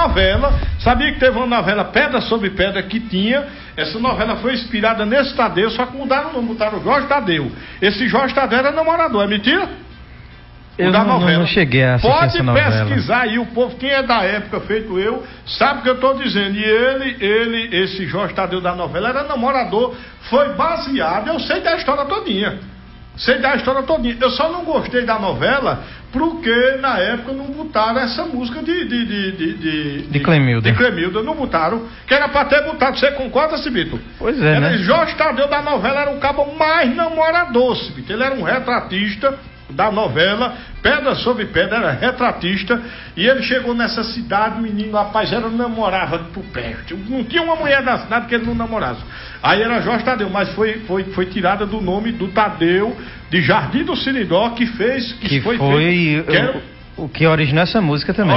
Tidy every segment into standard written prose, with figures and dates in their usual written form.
novela. Sabia que teve uma novela Pedra sobre Pedra que tinha. Essa novela foi inspirada nesse Tadeu, só que mudaram o nome, botaram Jorge Tadeu. Esse Jorge Tadeu era namorador, é mentira? Eu não cheguei a assistir essa novela. Pode pesquisar aí, o povo, quem é da época, feito eu, sabe o que eu estou dizendo. E esse Jorge Tadeu da novela era namorador, foi baseado, eu sei da história todinha. Eu só não gostei da novela porque na época não botaram essa música de Clemilda. De Clemilda, não botaram, que era pra ter botado. Você concorda, Cibito? Pois é, né? Jorge Tadeu da novela era o cabo mais namorador, Cibito. Ele era um retratista da novela, Pedra sobre Pedra, era retratista, e ele chegou nessa cidade, menino, rapaz, ele namorava por perto, não tinha uma mulher da cidade que ele não namorasse. Aí era Jorge Tadeu, mas foi tirada do nome do Tadeu de Jardim do Seridó, o que originou essa música também.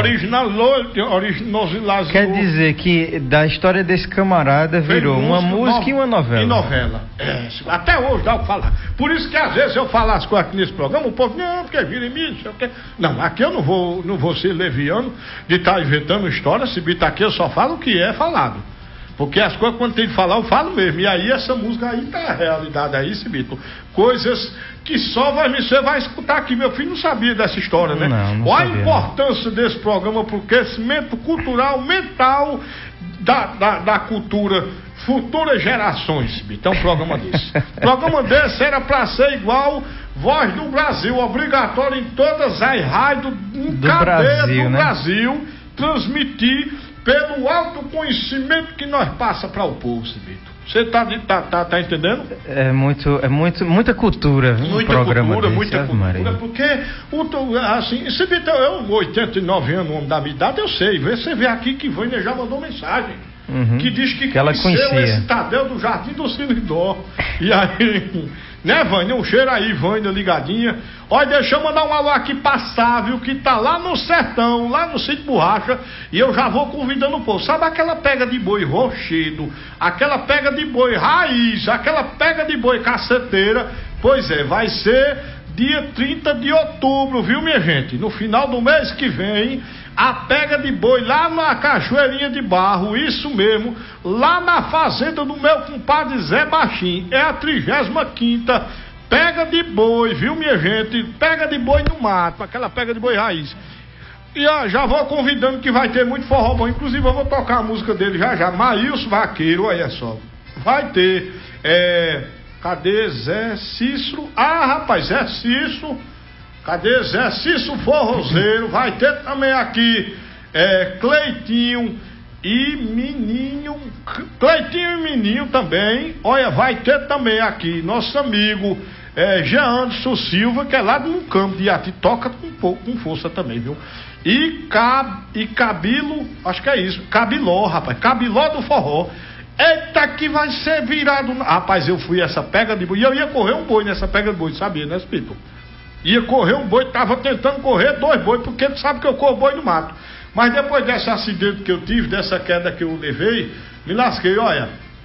Quer dizer que da história desse camarada virou uma música e uma novela. E novela. Até hoje dá o que falar. Por isso que às vezes eu falo as coisas aqui nesse programa, o povo, não, porque vira em mim, não sei o quê. Não, aqui eu não vou ser leviano de estar inventando história. Se bita aqui eu só falo o que é falado. Porque as coisas, quando tem que falar, eu falo mesmo. E aí, essa música aí tá a realidade aí, Cibito. Coisas que só você vai escutar aqui. Meu filho não sabia dessa história, né? Não Qual a sabia, importância desse programa pro crescimento cultural, mental da cultura, futuras gerações, Cibito? É um programa desse. Programa desse era pra ser igual Voz do Brasil, obrigatório em todas as rádios, em cadeia do Brasil, transmitir pelo autoconhecimento que nós passa para o povo, Cibito. Você tá entendendo? Muita cultura, muita cultura, porque assim, Cibito, eu 89 anos, homem da minha idade, eu sei. Você vê aqui que Vânia já mandou mensagem. Que diz que ela conhecia esse Tadeu do Jardim do Seridó. E aí, né, Vânia? Um cheiro aí, Vânia, ligadinha. Olha, deixa eu mandar um alô aqui pra Sávio, que tá lá no sertão, lá no sítio Borracha, e eu já vou convidando o povo. Sabe aquela pega de boi rochedo, aquela pega de boi raiz, aquela pega de boi caceteira? Pois é, vai ser dia 30 de outubro, viu, minha gente? No final do mês que vem, a pega de boi lá na Cachoeirinha de Barro, isso mesmo, lá na fazenda do meu compadre Zé Baixinho. É a 35ª pega de boi, viu, minha gente? Pega de boi no mato, aquela pega de boi raiz. E ó, já vou convidando que vai ter muito forró bom. Inclusive eu vou tocar a música dele já. Maílson Vaqueiro, olha só. Vai ter, cadê Zé Cícero? Ah, rapaz, Zé Cícero. Cadê Zé Cícero Forrozeiro? Vai ter também aqui Cleitinho e Meninho. Cleitinho e Meninho também. Olha, vai ter também aqui nosso amigo Jean Anderson Silva, que é lá do campo de Iati, toca com força também, viu? E Cabilo, acho que é isso, Cabiló, rapaz, Cabiló do forró. Eita, que vai ser virado. Rapaz, eu fui essa pega de boi, e eu ia correr um boi nessa pega de boi, sabia, né, Spito? Ia correr um boi, tava tentando correr 2 boi, porque tu sabe que eu corro boi no mato. Mas depois desse acidente que eu tive, dessa queda que eu levei, me lasquei, olha,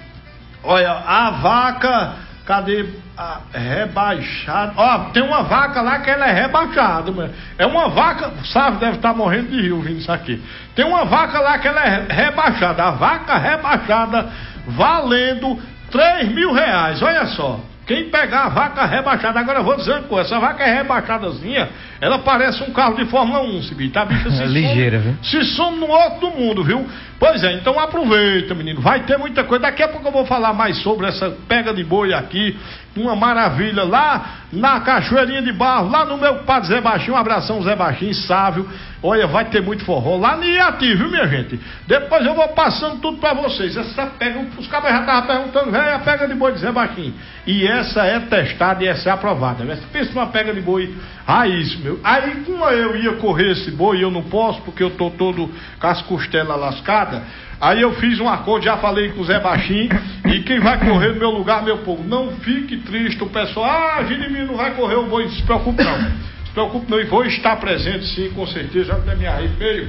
a vaca, cadê a rebaixada? Ó, tem uma vaca lá que ela é rebaixada, mano. É uma vaca, sabe, deve estar morrendo de rio vindo isso aqui. Tem uma vaca lá que ela é rebaixada, a vaca rebaixada valendo R$3.000, olha só. Quem pegar a vaca rebaixada, agora eu vou dizer uma coisa, essa vaca rebaixadazinha, ela parece um carro de Fórmula 1, Cibito, a bicha ligeira, viu? Se some no outro mundo, viu? Pois é, então aproveita, menino, vai ter muita coisa, daqui a pouco eu vou falar mais sobre essa pega de boi aqui, uma maravilha, lá na Cachoeirinha de Barro, lá no meu padre Zé Baixinho, um abração Zé Baixinho, Sávio, olha, vai ter muito forró, lá no Iati, viu, minha gente? Depois eu vou passando tudo pra vocês, essa pega, os cabos já estavam perguntando, velho, a pega de boi de Zé Baixinho, e essa é testada e essa é aprovada, né? Pensa numa pega de boi raiz, meu. Aí, como eu ia correr esse boi, eu não posso, porque eu tô todo com as costelas lascadas. Aí eu fiz um acordo, já falei com o Zé Baixinho, e quem vai correr no meu lugar, meu povo, não fique triste, o pessoal, Girimir não vai correr o boi, não se preocupe não. Se preocupe não, e vou estar presente sim, com certeza, já que me arrepio.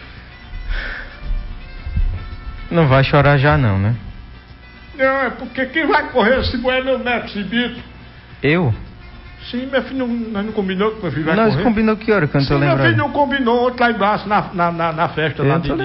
Não vai chorar já não, né? Não, é porque quem vai correr esse boi é meu neto, Cibito. Eu? Sim, meu filho, nós não combinou que meu filho vai correr? Nós combinou que hora que eu não tô lembrando? Meu filho não combinou, outro lá embaixo, na festa lá de